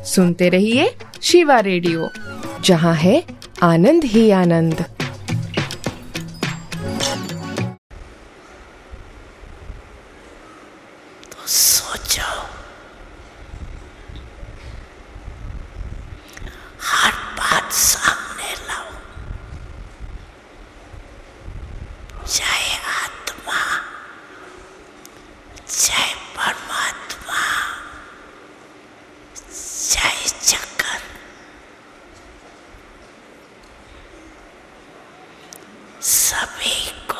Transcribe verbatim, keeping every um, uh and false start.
सुनते रहिए शिवा रेडियो, जहाँ है आनंद ही आनंद। तो सोचो, हर बात सामने लाओ, चाहे आत्मा, चाहे परमात्मा, चाहे जगत, सभी